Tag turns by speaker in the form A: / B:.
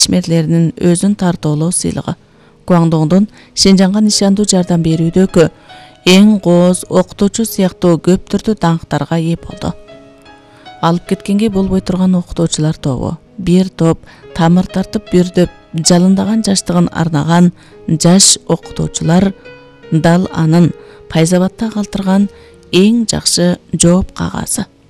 A: ишмерлеринин өзүн тартоолоо сыйлыгы. Гуандоңдон Шинжаңга нишандуу жардам берүүдөгү эң кооз окутуучу сыяктуу көп түрдүү даңктарга ээ болду. Алып кеткенге болбой турган окутуучулар тобу, бир топ тамыр тартып бүрдөп жалындаган жаштыгын арнаган жаш окутуучулар дал анын Пайзабадда калтырган эң жакшы жооп кагазы.